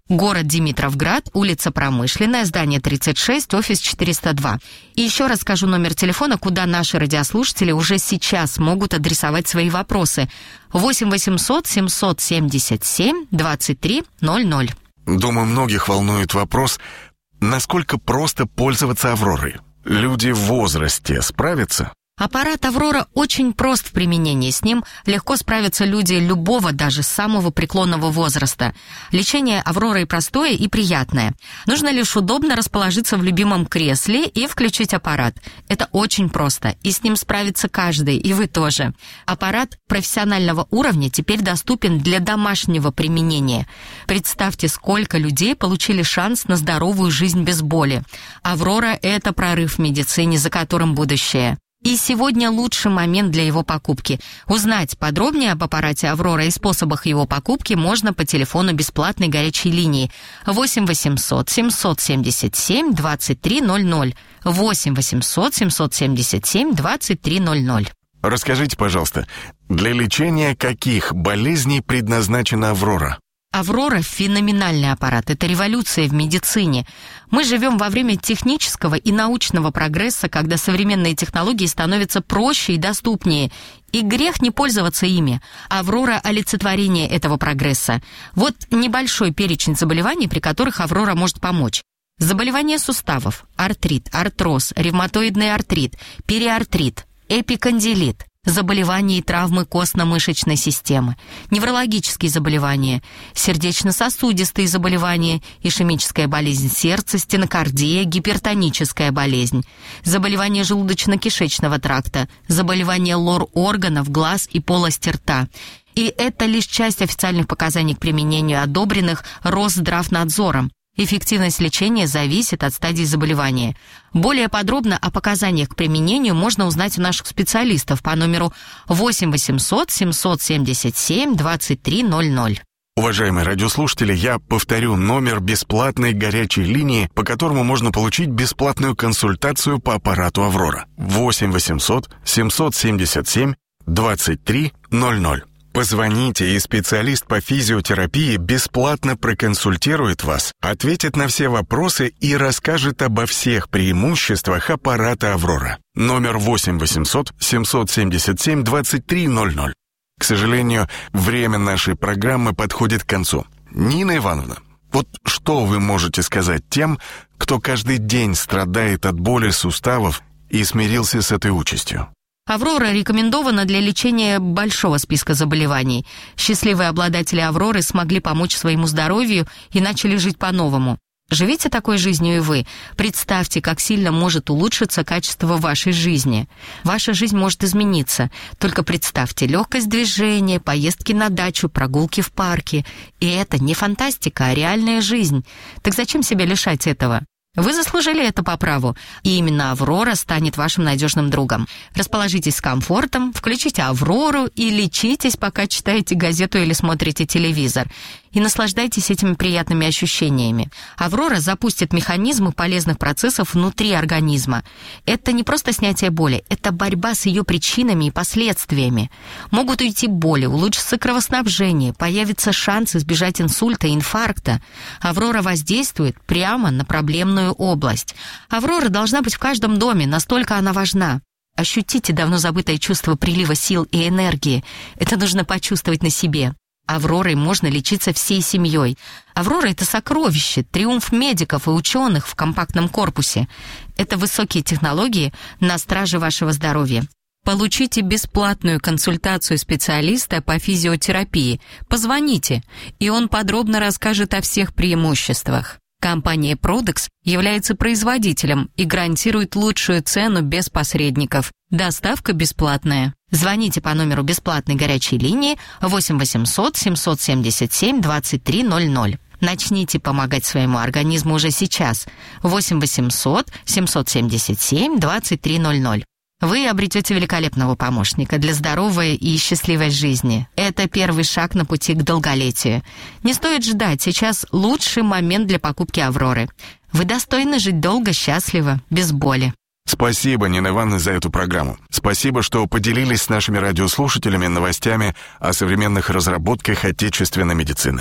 Город Димитровград, улица Промышленная, здание тридцать шесть, офис четыреста два. И еще раз скажу номер телефона, куда наши радиослушатели уже сейчас могут адресовать свои вопросы. восемь восемьсот семьсот семьдесят семь двадцать три ноль ноль. Думаю, многих волнует вопрос, насколько просто пользоваться «Авророй». Люди в возрасте справятся? Аппарат «Аврора» очень прост в применении. С ним легко справятся люди любого, даже самого преклонного возраста. Лечение «Авророй» простое и приятное. Нужно лишь удобно расположиться в любимом кресле и включить аппарат. Это очень просто, и с ним справится каждый, и вы тоже. Аппарат профессионального уровня теперь доступен для домашнего применения. Представьте, сколько людей получили шанс на здоровую жизнь без боли. «Аврора» — это прорыв в медицине, за которым будущее. И сегодня лучший момент для его покупки. Узнать подробнее об аппарате «Аврора» и способах его покупки можно по телефону бесплатной горячей линии восемь восемьсот семьсот семьдесят семь двадцать три ноль ноль. восемь восемьсот семьсот семьдесят семь двадцать три ноль ноль. Расскажите, пожалуйста, для лечения каких болезней предназначена «Аврора»? «Аврора» — феноменальный аппарат, это революция в медицине. Мы живем во время технического и научного прогресса, когда современные технологии становятся проще и доступнее. И грех не пользоваться ими. «Аврора» — олицетворение этого прогресса. Вот небольшой перечень заболеваний, при которых «Аврора» может помочь. Заболевания суставов, артрит, артроз, ревматоидный артрит, периартрит, эпикондилит. Заболевания и травмы костно-мышечной системы, неврологические заболевания, сердечно-сосудистые заболевания, ишемическая болезнь сердца, стенокардия, гипертоническая болезнь, заболевания желудочно-кишечного тракта, заболевания лор-органов, глаз и полости рта. И это лишь часть официальных показаний к применению, одобренных Росздравнадзором. Эффективность лечения зависит от стадии заболевания. Более подробно о показаниях к применению можно узнать у наших специалистов по номеру восемь восемьсот семьсот семьдесят семь двадцать три ноль ноль. Уважаемые радиослушатели, я повторю номер бесплатной горячей линии, по которому можно получить бесплатную консультацию по аппарату «Аврора». восемь восемьсот семьсот семьдесят семь двадцать три ноль ноль. Позвоните, и специалист по физиотерапии бесплатно проконсультирует вас, ответит на все вопросы и расскажет обо всех преимуществах аппарата «Аврора». Номер восемь восемьсот семьсот семьдесят семь двадцать три ноль ноль. К сожалению, время нашей программы подходит к концу. Нина Ивановна, вот что вы можете сказать тем, кто каждый день страдает от боли суставов и смирился с этой участью? «Аврора» рекомендована для лечения большого списка заболеваний. Счастливые обладатели «Авроры» смогли помочь своему здоровью и начали жить по-новому. Живите такой жизнью и вы. Представьте, как сильно может улучшиться качество вашей жизни. Ваша жизнь может измениться. Только представьте, легкость движения, поездки на дачу, прогулки в парке. И это не фантастика, а реальная жизнь. Так зачем себя лишать этого? Вы заслужили это по праву, и именно «Аврора» станет вашим надежным другом. Расположитесь с комфортом, включите «Аврору» и лечитесь, пока читаете газету или смотрите телевизор. И наслаждайтесь этими приятными ощущениями. «Аврора» запустит механизмы полезных процессов внутри организма. Это не просто снятие боли, это борьба с ее причинами и последствиями. Могут уйти боли, улучшится кровоснабжение, появится шанс избежать инсульта и инфаркта. «Аврора» воздействует прямо на проблемную область. «Аврора» должна быть в каждом доме, настолько она важна. Ощутите давно забытое чувство прилива сил и энергии. Это нужно почувствовать на себе. «Авророй» можно лечиться всей семьей. «Аврора» — это сокровище, триумф медиков и ученых в компактном корпусе. Это высокие технологии на страже вашего здоровья. Получите бесплатную консультацию специалиста по физиотерапии. Позвоните, и он подробно расскажет о всех преимуществах. Компания «Продекс» является производителем и гарантирует лучшую цену без посредников. Доставка бесплатная. Звоните по номеру бесплатной горячей линии восемь восемьсот семьсот семьдесят семь двадцать три ноль ноль. Начните помогать своему организму уже сейчас. восемь восемьсот семьсот семьдесят семь двадцать три ноль ноль. Вы обретете великолепного помощника для здоровой и счастливой жизни. Это первый шаг на пути к долголетию. Не стоит ждать, сейчас лучший момент для покупки «Авроры». Вы достойны жить долго, счастливо, без боли. Спасибо, Нина Ивановна, за эту программу. Спасибо, что поделились с нашими радиослушателями новостями о современных разработках отечественной медицины.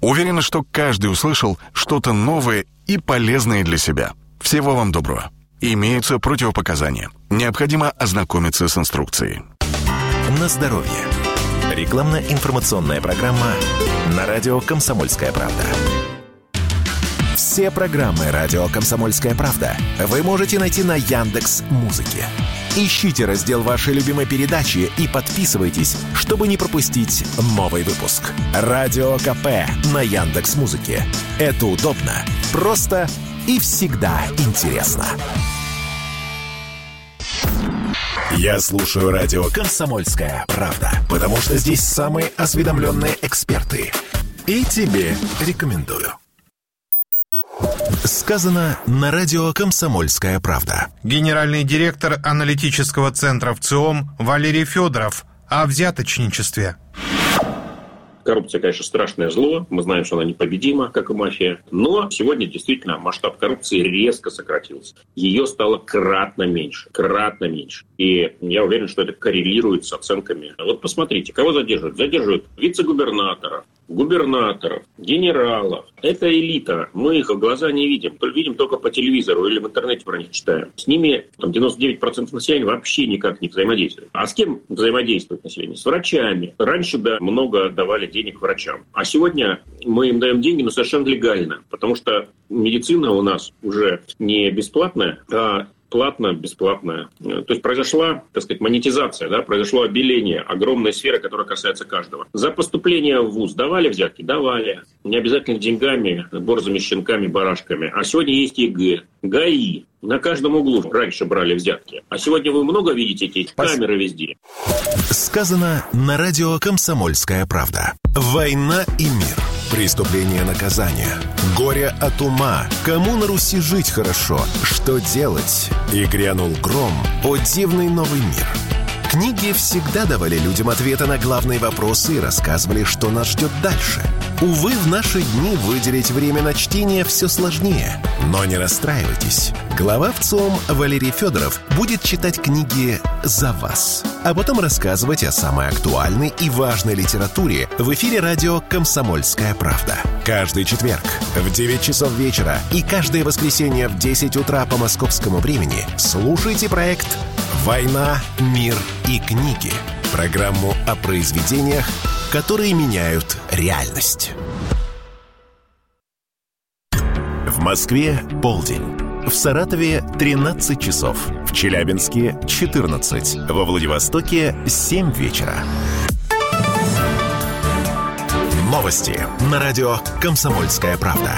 Уверены, что каждый услышал что-то новое и полезное для себя. Всего вам доброго. Имеются противопоказания. Необходимо ознакомиться с инструкцией. На здоровье. Рекламно-информационная программа на радио «Комсомольская правда». Все программы радио «Комсомольская правда» вы можете найти на Яндекс.Музыке. Ищите раздел вашей любимой передачи и подписывайтесь, чтобы не пропустить новый выпуск. Радио КП на Яндекс.Музыке. Это удобно, просто и всегда интересно. Я слушаю радио «Комсомольская правда», потому что здесь самые осведомленные эксперты. И тебе рекомендую. Сказано на радио «Комсомольская правда». Генеральный директор аналитического центра ВЦИОМ Валерий Федоров о взяточничестве. Коррупция, конечно, страшное зло. Мы знаем, что она непобедима, как и мафия. Но сегодня действительно масштаб коррупции резко сократился. Ее стало кратно меньше. Кратно меньше. И я уверен, что это коррелирует с оценками. Вот посмотрите, кого задерживают? Задерживают вице-губернаторов, губернаторов, генералов. Это элита. Мы их в глаза не видим. Видим только по телевизору или в интернете про них читаем. С ними там, девяносто девять процентов населения вообще никак не взаимодействует. А с кем взаимодействует население? С врачами. Раньше, да, много давали денег врачам. А сегодня мы им даем деньги, но совершенно легально. Потому что медицина у нас уже не бесплатная, а платно, бесплатная. То есть произошла, так сказать, монетизация, да, произошло обеление огромной сферы, которая касается каждого. За поступление в вуз давали взятки? Давали. Не обязательно деньгами, борзыми щенками, барашками. А сегодня есть ЕГЭ, ГАИ. На каждом углу раньше брали взятки. А сегодня вы много видите эти камеры везде. Сказано на радио «Комсомольская правда». Война и мир. Преступление, наказание. Горе от ума. Кому на Руси жить хорошо? Что делать? И грянул гром. О, дивный новый мир. Книги всегда давали людям ответы на главные вопросы и рассказывали, что нас ждет дальше. Увы, в наши дни выделить время на чтение все сложнее. Но не расстраивайтесь. Глава ВЦИОМ Валерий Федоров будет читать книги за вас, а потом рассказывать о самой актуальной и важной литературе в эфире радио «Комсомольская правда». Каждый четверг в девять часов вечера и каждое воскресенье в десять утра по московскому времени слушайте проект «Война, мир и книги». Программу о произведениях, которые меняют реальность. В Москве полдень. В Саратове тринадцать часов. В Челябинске четырнадцать. Во Владивостоке семь вечера. Новости на радио «Комсомольская правда».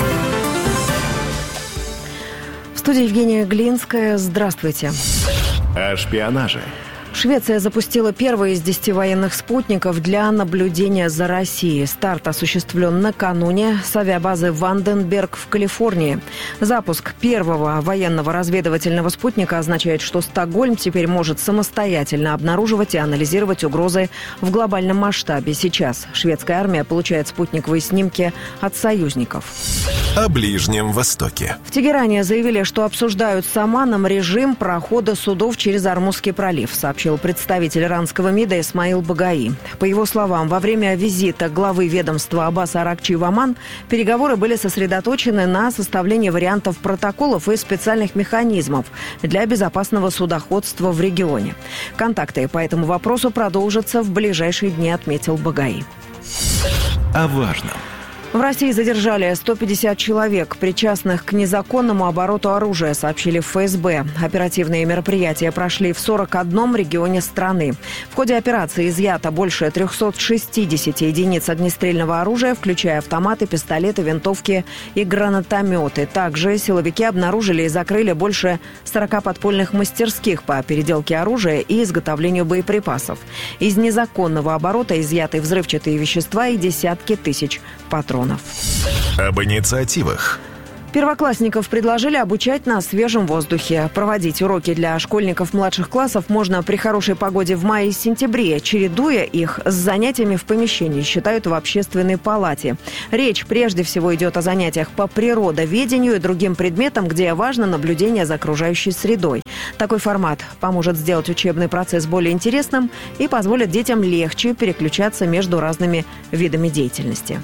В студии Евгения Глинская. Здравствуйте. О шпионаже. Швеция запустила первый из десяти военных спутников для наблюдения за Россией. Старт осуществлен накануне с авиабазы Ванденберг в Калифорнии. Запуск первого военного разведывательного спутника означает, что Стокгольм теперь может самостоятельно обнаруживать и анализировать угрозы в глобальном масштабе. Сейчас шведская армия получает спутниковые снимки от союзников. О Ближнем Востоке. В Тегеране заявили, что обсуждают с Оманом режим прохода судов через Ормузский пролив, сообщил представитель иранского МИДа Исмаил Багаи. По его словам, во время визита главы ведомства Аббаса Аракчи в Оман переговоры были сосредоточены на составлении вариантов протоколов и специальных механизмов для безопасного судоходства в регионе. Контакты по этому вопросу продолжатся в ближайшие дни, отметил Багаи. О важном. В России задержали сто пятьдесят человек, причастных к незаконному обороту оружия, сообщили в ФСБ. Оперативные мероприятия прошли в сорок одном регионе страны. В ходе операции изъято больше триста шестьдесят единиц огнестрельного оружия, включая автоматы, пистолеты, винтовки и гранатометы. Также силовики обнаружили и закрыли больше сорока подпольных мастерских по переделке оружия и изготовлению боеприпасов. Из незаконного оборота изъяты взрывчатые вещества и десятки тысяч патронов. Об инициативах. Первоклассников предложили обучать на свежем воздухе. Проводить уроки для школьников младших классов можно при хорошей погоде в мае и сентябре, чередуя их с занятиями в помещении, считают в общественной палате. Речь прежде всего идет о занятиях по природоведению и другим предметам, где важно наблюдение за окружающей средой. Такой формат поможет сделать учебный процесс более интересным и позволит детям легче переключаться между разными видами деятельности.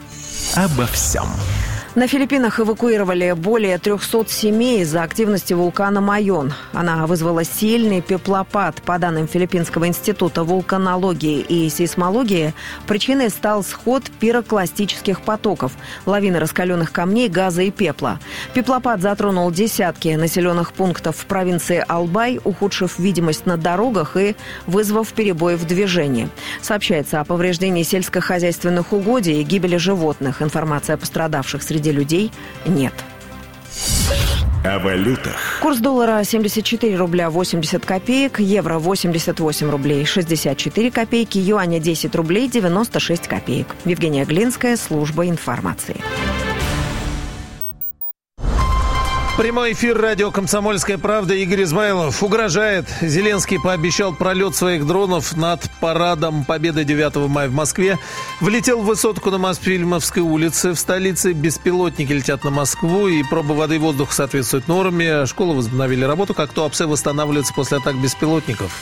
обо всем. На Филиппинах эвакуировали более трехсот семей из-за активности вулкана Майон. Она вызвала сильный пеплопад. По данным Филиппинского института вулканологии и сейсмологии, причиной стал сход пирокластических потоков, лавины раскаленных камней, газа и пепла. Пеплопад затронул десятки населенных пунктов в провинции Албай, ухудшив видимость на дорогах и вызвав перебои в движении. Сообщается о повреждении сельскохозяйственных угодий и гибели животных. Информация о пострадавших среди людей нет. О валютах. Курс доллара семьдесят четыре рубля восемьдесят копеек, евро восемьдесят восемь рублей шестьдесят четыре копейки, юаня десять рублей девяносто шесть копеек. Евгения Глинская, служба информации. Прямой эфир радио «Комсомольская правда». Игорь Измайлов угрожает. Зеленский пообещал пролет своих дронов над парадом Победы девятого мая в Москве. Влетел в высотку на Мосфильмовской улице в столице. Беспилотники летят на Москву, и проба воды и воздуха соответствуют норме. Школы возобновили работу. Как Туапсе восстанавливается после атак беспилотников?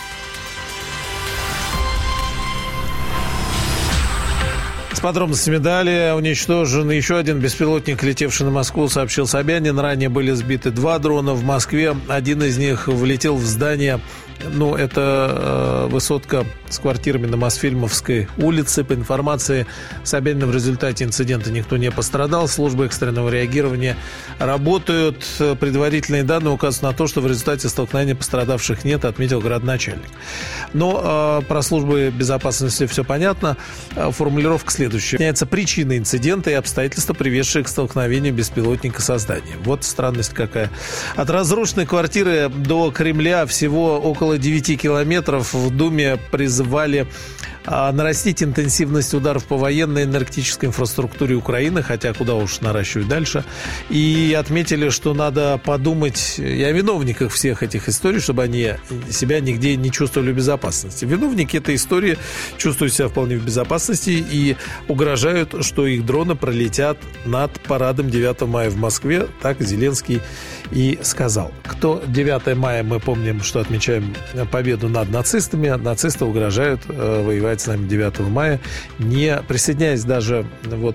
С подробностями далее. Уничтожен еще один беспилотник, летевший на Москву, сообщил Собянин. Ранее были сбиты два дрона в Москве. Один из них влетел в здание. Ну, это э, высотка с квартирами на Мосфильмовской улице. По информации Собянина, в результате инцидента никто не пострадал. Службы экстренного реагирования работают. Предварительные данные указывают на то, что в результате столкновения пострадавших нет, отметил градоначальник. Но э, про службы безопасности все понятно. Формулировка следующая. Меняется причина инцидента и обстоятельства, приведшие к столкновению беспилотника со зданием. Вот странность какая. От разрушенной квартиры до Кремля всего около девяти километров. В Думе призывали а, нарастить интенсивность ударов по военной и энергетической инфраструктуре Украины, хотя куда уж наращивать дальше. И отметили, что надо подумать и о виновниках всех этих историй, чтобы они себя нигде не чувствовали в безопасности. Виновники этой истории чувствуют себя вполне в безопасности и угрожают, что их дроны пролетят над парадом девятого мая в Москве. Так Зеленский и сказал. Кто девятое мая, мы помним, что отмечаем победу над нацистами. Нацисты угрожают э, воевать с нами девятого мая, не присоединяясь даже вот,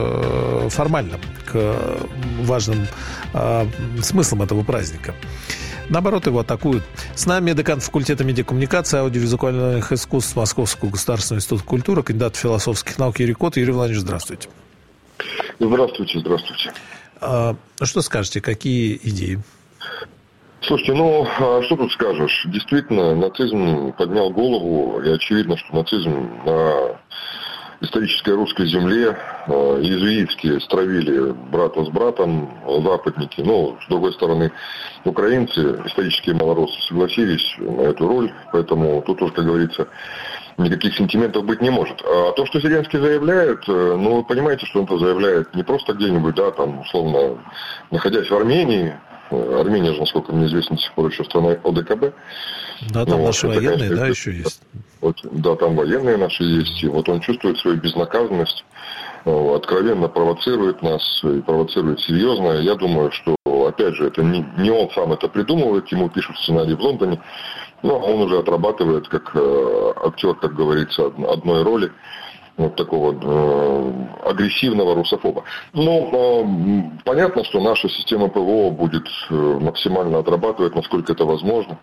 э, формально к важным э, смыслам этого праздника. Наоборот, его атакуют. С нами декан факультета медиакоммуникации, аудиовизуальных искусств Московского государственного института культуры, кандидат философских наук Юрий Кот. Юрий Владимирович, здравствуйте. Здравствуйте, здравствуйте. А, что скажете, какие идеи? Слушайте, ну, что тут скажешь? Действительно, нацизм поднял голову, и очевидно, что нацизм на исторической русской земле иезуитские стравили брата с братом, западники. Но, с другой стороны, украинцы, исторические малороссы, согласились на эту роль, поэтому тут уже, как говорится, никаких сентиментов быть не может. А то, что Зеленский заявляет, ну, вы понимаете, что он это заявляет не просто где-нибудь, да, там, условно, находясь в Армении. Армения же, насколько мне известно, до сих пор еще страна ОДКБ. Да, там ну, наши это, военные, конечно, да, еще есть. Вот, да, там военные наши есть. И вот он чувствует свою безнаказанность, откровенно провоцирует нас, и провоцирует серьезно. Я думаю, что, опять же, это не, не он сам это придумывает, ему пишут сценарий в Лондоне, но он уже отрабатывает как э, актер, как говорится, одной роли. Вот такого э, агрессивного русофоба. Но э, понятно, что наша система ПВО будет э, максимально отрабатывать, насколько это возможно.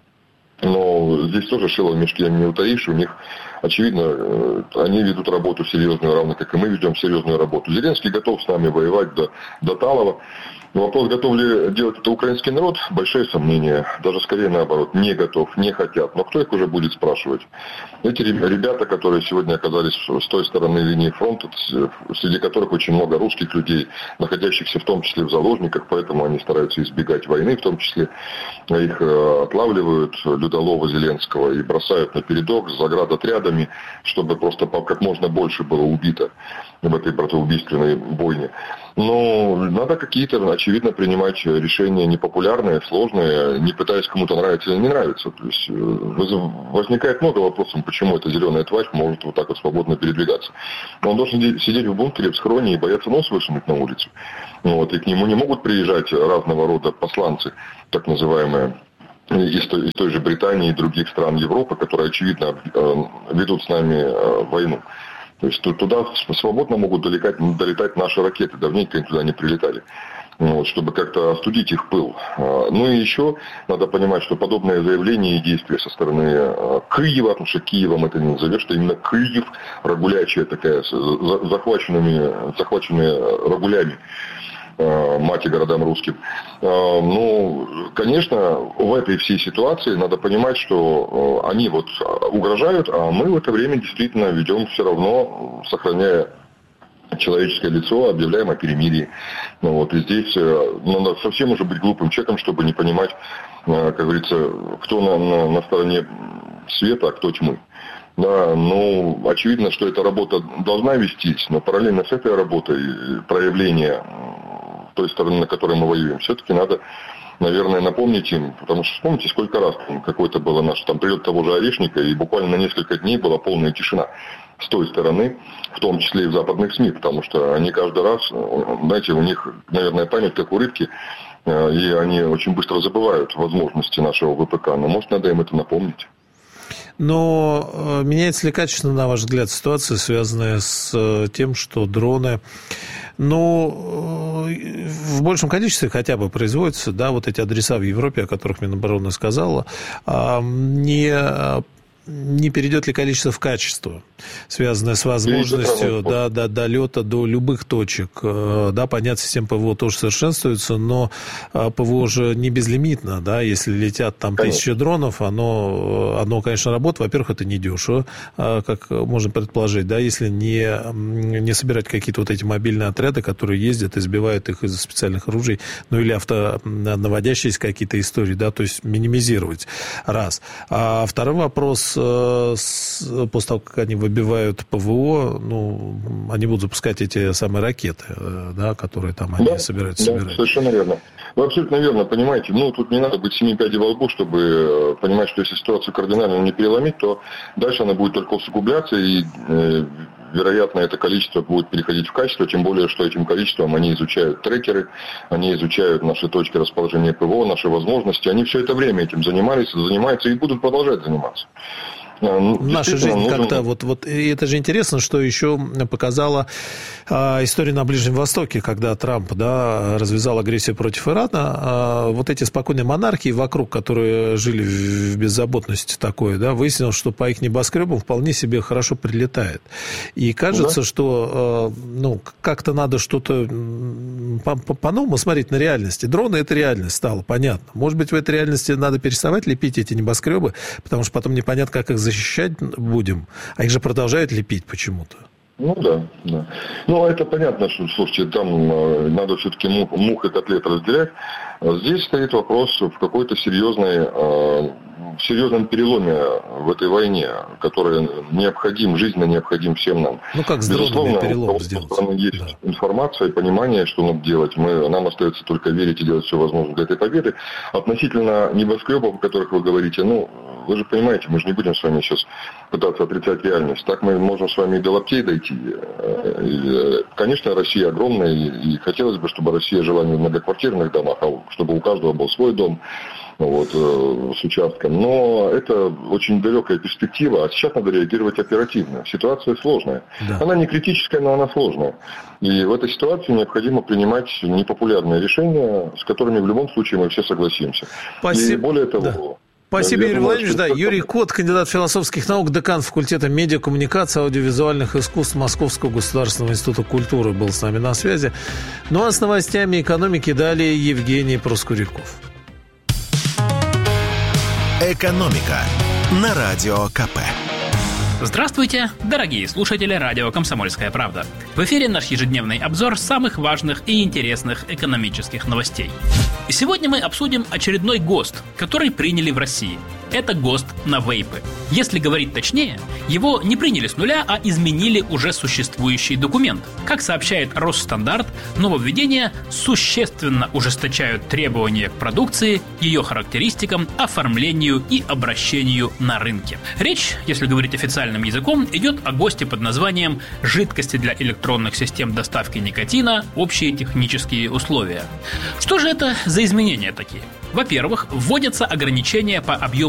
Но здесь тоже шило в мешке не утаишь. У них, очевидно, э, они ведут работу серьезную, равно как и мы ведем серьезную работу. Зеленский готов с нами воевать до, до Талова. Но вопрос, готов ли делать это украинский народ, большие сомнения. Даже скорее наоборот, не готов, не хотят. Но кто их уже будет спрашивать? Эти ребята, которые сегодня оказались с той стороны линии фронта, среди которых очень много русских людей, находящихся в том числе в заложниках, поэтому они стараются избегать войны, в том числе их отлавливают, Людолова, Зеленского, и бросают на передок с заградотрядами, чтобы просто как можно больше было убито в этой братоубийственной бойне. Но надо какие-то, очевидно, принимать решения непопулярные, сложные, не пытаясь кому-то нравится или не нравится. То есть возникает много вопросов, почему эта зеленая тварь может вот так вот свободно передвигаться. Но он должен сидеть в бункере, в схроне и бояться нос высунуть на улицу. Вот, и к нему не могут приезжать разного рода посланцы, так называемые, из той, из той же Британии и других стран Европы, которые, очевидно, ведут с нами войну. То есть туда свободно могут долетать, долетать наши ракеты. Давненько они туда не прилетали. Вот, чтобы как-то остудить их пыл. Ну и еще надо понимать, что подобные заявления и действия со стороны Киева, потому что Киевом это не назовешь, что именно Киев, рагулячая такая, с захваченными, захваченные рагулями, мать и городам русским. Ну, конечно, в этой всей ситуации надо понимать, что они вот угрожают, а мы в это время действительно ведем все равно, сохраняя человеческое лицо, объявляем о перемирии. Ну, вот, и здесь надо совсем уже быть глупым человеком, чтобы не понимать, как говорится, кто на, на, на стороне света, а кто тьмы. Да, ну, очевидно, что эта работа должна вестись, но параллельно с этой работой проявление той стороны, на которой мы воюем, все-таки надо, наверное, напомнить им, потому что вспомните, сколько раз какой-то был наш там прилет того же Орешника, и буквально на несколько дней была полная тишина с той стороны, в том числе и в западных СМИ, потому что они каждый раз, знаете, у них, наверное, память как у рыбки, и они очень быстро забывают возможности нашего ВПК, но, может, надо им это напомнить. Но меняется ли качественно, на ваш взгляд, ситуация, связанная с тем, что дроны, ну, в большем количестве хотя бы производятся, да, вот эти адреса в Европе, о которых Минобороны сказала, не... не перейдет ли количество в качество, связанное с возможностью да, да, долета до любых точек. Да, понятно, система ПВО тоже совершенствуется, но ПВО же не безлимитно, да, если летят там конечно. тысячи дронов, оно, оно, конечно, работает. Во-первых, это недешево, как можно предположить, да, если не, не собирать какие-то вот эти мобильные отряды, которые ездят и сбивают их из специальных оружий, ну или автонаводящиеся какие-то истории, да, то есть минимизировать, раз. А второй вопрос, после того, как они выбивают ПВО, ну, они будут запускать эти самые ракеты, да, которые там они да, собираются да, собирать. Совершенно верно. Вы абсолютно верно понимаете. Ну, тут не надо быть семи пядей во лбу, чтобы понимать, что если ситуацию кардинально не переломить, то дальше она будет только усугубляться, и, э, вероятно, это количество будет переходить в качество, тем более, что этим количеством они изучают трекеры, они изучают наши точки расположения ПВО, наши возможности. Они все это время этим занимались, занимаются и будут продолжать заниматься. Наша жизнь нужен... как-то, вот, вот, и это же интересно, что еще показала а, история на Ближнем Востоке, когда Трамп, да, развязал агрессию против Ирана, а, вот эти спокойные монархии вокруг, которые жили в беззаботности такой, да, выяснилось, что по их небоскребам вполне себе хорошо прилетает. И кажется, да. что, а, ну, как-то надо что-то по-новому смотреть на реальность. И дроны – это реальность, стало понятно. Может быть, в этой реальности надо переставать лепить эти небоскребы, потому что потом непонятно, как их защищать будем, а их же продолжают лепить почему-то. Ну да, да. Ну, это понятно, что, слушайте, там э, надо все-таки мух, мух и котлет разделять. Здесь стоит вопрос в какой-то серьезной, э, серьезном переломе в этой войне, который необходим, жизненно необходим всем нам. Ну, как с дронами перелом сделать? Есть да. информация, понимание, что надо делать. Мы, нам остается только верить и делать все возможное для этой победы. Относительно небоскребов, о которых вы говорите, ну, вы же понимаете, мы же не будем с вами сейчас пытаться отрицать реальность. Так мы можем с вами и до лаптей дойти. Конечно, Россия огромная, и хотелось бы, чтобы Россия жила не в многоквартирных домах, а чтобы у каждого был свой дом вот, с участком. Но это очень далекая перспектива, а сейчас надо реагировать оперативно. Ситуация сложная. Да. Она не критическая, но она сложная. И в этой ситуации необходимо принимать непопулярные решения, с которыми в любом случае мы все согласимся. Спасибо. И более того... Да. Спасибо, Юрий Владимирович. Да, Юрий Кот, кандидат философских наук, декан факультета медиакоммуникации, аудиовизуальных искусств Московского государственного института культуры был с нами на связи. Ну а с новостями экономики далее Евгений Проскуряков. Экономика на Радио КП. Здравствуйте, дорогие слушатели радио «Комсомольская правда». В эфире наш ежедневный обзор самых важных и интересных экономических новостей. И сегодня мы обсудим очередной ГОСТ, который приняли в России. Это ГОСТ на вейпы. Если говорить точнее, его не приняли с нуля, а изменили уже существующий документ. Как сообщает Росстандартъ, нововведения существенно ужесточают требования к продукции, ее характеристикам, оформлению и обращению на рынке. Речь, если говорить официальным языком, идет о ГОСТе под названием «Жидкости для электронных систем доставки никотина. Общие технические условия». Что же это за изменения такие? Во-первых, вводятся ограничения по объему